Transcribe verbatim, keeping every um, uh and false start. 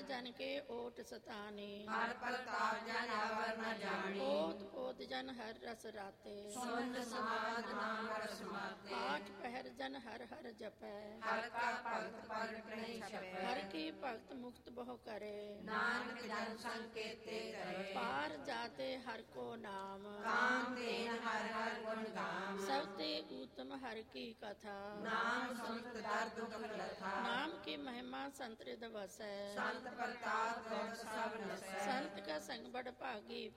जन के ओट सताने, हर प्रताप जन अवर न जाने, ओत ओत जन हर रस राते, सुन समाध नाम रस माते, आठ पहर जन हर हर जपै, हर का भगत प्रगट नहीं छपै, हर की भगत मुक्त बहु करे, नानक जन संकेते करे, पार जाते हर को नाम, काम देन हर हर गुण गाम, सबते उत्तम हर की कथा, नाम सुनत दर दुख लथा, नाम की महिमा संत हृद वसै, संत प्रताप गुण सब नसै, संत का संग बड़ भागी